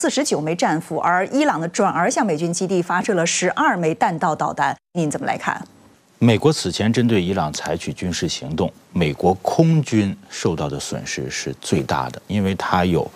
49枚战俘，而伊朗呢转而向美军基地发射了12枚弹道导弹，您怎么来看？ 美国此前针对伊朗采取军事行动，美国空军受到的损失是最大的，因为它有